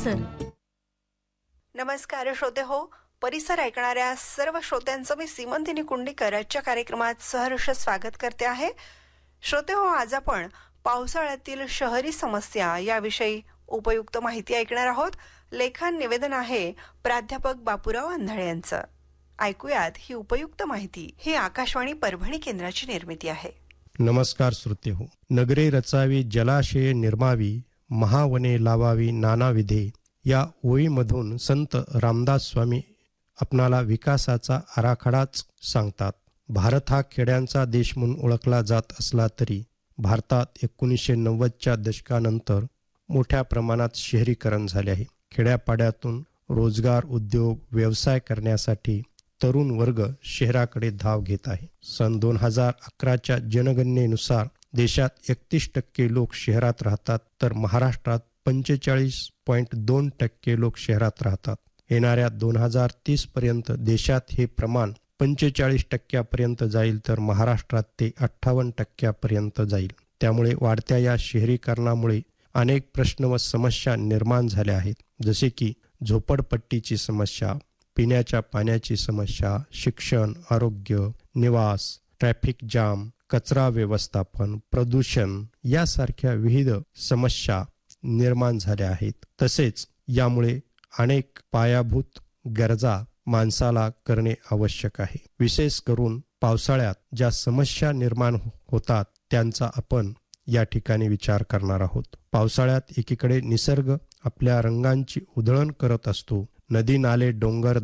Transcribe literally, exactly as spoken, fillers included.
परिसर. नमस्कार श्रोते हो, परिसर ऐकणाऱ्या सर्व श्रोत्यांचं मी सीमंतिनी कुंडीकर आजच्या कार्यक्रमात सहर्ष स्वागत करते आहे. श्रोते हो, आज आपण पावसाळ्यातील शहरी समस्या याविषयी उपयुक्त माहिती ऐकणार आहोत. लेखन निवेदन आहे प्राध्यापक बापूराव आंधळे यांचं. ऐकूयात ही उपयुक्त माहिती. ही आकाशवाणी परभणी केंद्राची निर्मिती आहे. नमस्कार श्रोते हो. नगरे रचावी, जलाशये निर्मावी, महावने लावावी नानाविधे या ओळीमधून संत रामदास स्वामी आपणाला विकासाचा आराखडाच सांगतात. भारत हा खेड्यांचा देश म्हणून ओळखला जात असला तरी भारतात एकोणीसशे नव्वदच्या दशकानंतर मोठ्या प्रमाणात शहरीकरण झाले आहे. खेड्यापाड्यातून रोजगार, उद्योग, व्यवसाय करण्यासाठी तरुण वर्ग शहराकडे धाव घेत आहे. सन दोन हजार अकराच्या जनगणनेनुसार देशात एकतीस टक्के लोक शहरात राहतात, तर महाराष्ट्रात पंचेचाळीस पॉईंट दोन टक्के लोक शहरात राहतात. येणाऱ्या दोन हजार तीस पर्यंत देशात हे प्रमाण पंचेचाळीस टक्क्यापर्यंत जाईल, तर महाराष्ट्रात ते अठ्ठावन्न टक्क्यापर्यंत जाईल. त्यामुळे वाढत्या या शहरीकरणामुळे अनेक प्रश्न व समस्या निर्माण झाल्या आहेत, जसे की झोपडपट्टीची समस्या, पिण्याच्या पाण्याची समस्या, शिक्षण, आरोग्य, निवास, ट्रॅफिक जाम, कचरा व्यवस्थापन, प्रदूषण यासारख्या विविध समस्या निर्माण झाल्या आहेत. तसेच यामुळे अनेक पायाभूत गरजा माणसाला करणे आवश्यक आहे. विशेष करून पावसाळ्यात ज्या समस्या निर्माण होतात त्यांचा आपण या ठिकाणी विचार करणार आहोत. पावसाळ्यात एकीकडे निसर्ग आपल्या रंगांची उधळण करत असतो. नदी, नाले, डोंगर,